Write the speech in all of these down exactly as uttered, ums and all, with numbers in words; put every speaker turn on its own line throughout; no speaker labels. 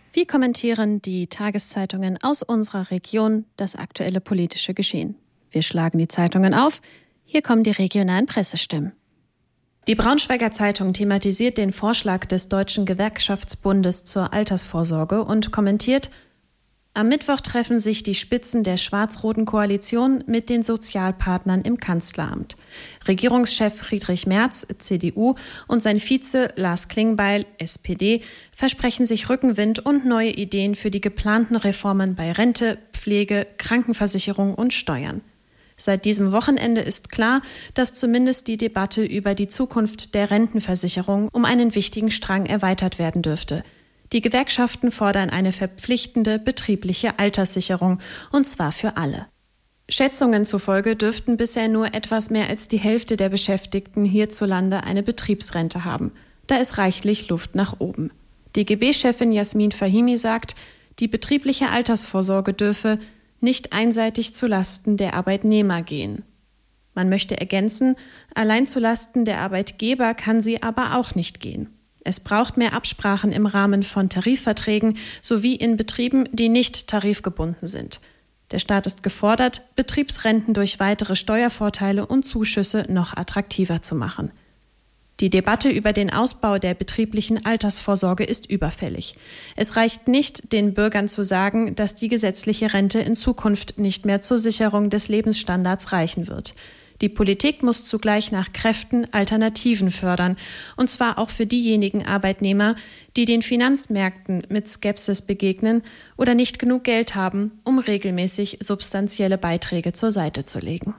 Wie kommentieren die Tageszeitungen aus unserer Region das aktuelle politische Geschehen? Wir schlagen die Zeitungen auf. Hier kommen die regionalen Pressestimmen. Die Braunschweiger Zeitung thematisiert den Vorschlag des Deutschen Gewerkschaftsbundes zur Altersvorsorge und kommentiert: Am Mittwoch treffen sich die Spitzen der schwarz-roten Koalition mit den Sozialpartnern im Kanzleramt. Regierungschef Friedrich Merz, C D U, und sein Vize Lars Klingbeil, S P D, versprechen sich Rückenwind und neue Ideen für die geplanten Reformen bei Rente, Pflege, Krankenversicherung und Steuern. Seit diesem Wochenende ist klar, dass zumindest die Debatte über die Zukunft der Rentenversicherung um einen wichtigen Strang erweitert werden dürfte. Die Gewerkschaften fordern eine verpflichtende betriebliche Alterssicherung, und zwar für alle. Schätzungen zufolge dürften bisher nur etwas mehr als die Hälfte der Beschäftigten hierzulande eine Betriebsrente haben. Da ist reichlich Luft nach oben. D G B-Chefin Jasmin Fahimi sagt, die betriebliche Altersvorsorge dürfe nicht einseitig zulasten der Arbeitnehmer gehen. Man möchte ergänzen, allein zulasten der Arbeitgeber kann sie aber auch nicht gehen. Es braucht mehr Absprachen im Rahmen von Tarifverträgen sowie in Betrieben, die nicht tarifgebunden sind. Der Staat ist gefordert, Betriebsrenten durch weitere Steuervorteile und Zuschüsse noch attraktiver zu machen. Die Debatte über den Ausbau der betrieblichen Altersvorsorge ist überfällig. Es reicht nicht, den Bürgern zu sagen, dass die gesetzliche Rente in Zukunft nicht mehr zur Sicherung des Lebensstandards reichen wird. Die Politik muss zugleich nach Kräften Alternativen fördern, und zwar auch für diejenigen Arbeitnehmer, die den Finanzmärkten mit Skepsis begegnen oder nicht genug Geld haben, um regelmäßig substanzielle Beiträge zur Seite zu legen.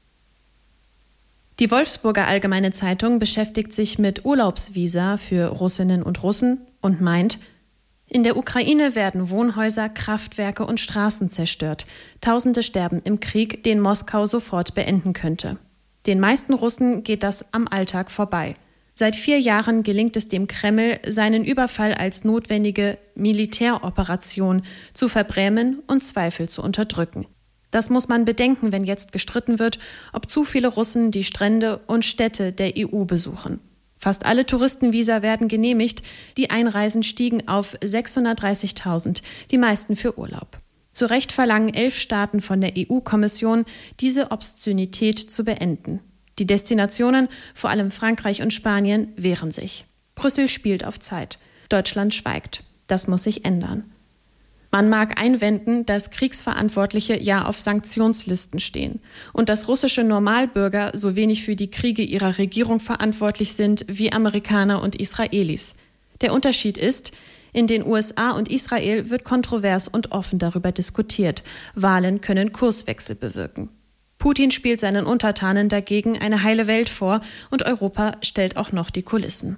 Die Wolfsburger Allgemeine Zeitung beschäftigt sich mit Urlaubsvisa für Russinnen und Russen und meint: In der Ukraine werden Wohnhäuser, Kraftwerke und Straßen zerstört. Tausende sterben im Krieg, den Moskau sofort beenden könnte. Den meisten Russen geht das am Alltag vorbei. Seit vier Jahren gelingt es dem Kreml, seinen Überfall als notwendige Militäroperation zu verbrämen und Zweifel zu unterdrücken. Das muss man bedenken, wenn jetzt gestritten wird, ob zu viele Russen die Strände und Städte der E U besuchen. Fast alle Touristenvisa werden genehmigt, die Einreisen stiegen auf sechshundertdreißigtausend, die meisten für Urlaub. Zu Recht verlangen elf Staaten von der E U-Kommission, diese Obszönität zu beenden. Die Destinationen, vor allem Frankreich und Spanien, wehren sich. Brüssel spielt auf Zeit. Deutschland schweigt. Das muss sich ändern. Man mag einwenden, dass Kriegsverantwortliche ja auf Sanktionslisten stehen und dass russische Normalbürger so wenig für die Kriege ihrer Regierung verantwortlich sind wie Amerikaner und Israelis. Der Unterschied ist, in den U S A und Israel wird kontrovers und offen darüber diskutiert. Wahlen können Kurswechsel bewirken. Putin spielt seinen Untertanen dagegen eine heile Welt vor und Europa stellt auch noch die Kulissen.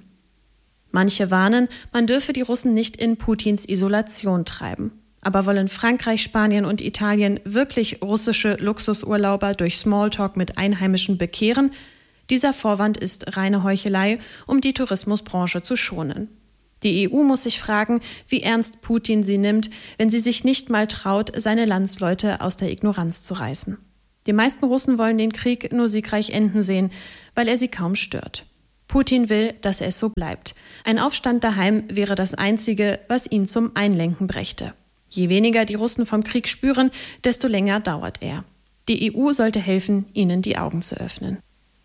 Manche warnen, man dürfe die Russen nicht in Putins Isolation treiben. Aber wollen Frankreich, Spanien und Italien wirklich russische Luxusurlauber durch Smalltalk mit Einheimischen bekehren? Dieser Vorwand ist reine Heuchelei, um die Tourismusbranche zu schonen. Die E U muss sich fragen, wie ernst Putin sie nimmt, wenn sie sich nicht mal traut, seine Landsleute aus der Ignoranz zu reißen. Die meisten Russen wollen den Krieg nur siegreich enden sehen, weil er sie kaum stört. Putin will, dass es so bleibt. Ein Aufstand daheim wäre das Einzige, was ihn zum Einlenken brächte. Je weniger die Russen vom Krieg spüren, desto länger dauert er. Die E U sollte helfen, ihnen die Augen zu öffnen.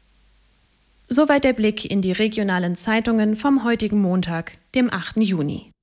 Soweit der Blick in die regionalen Zeitungen vom heutigen Montag, dem achten Juni.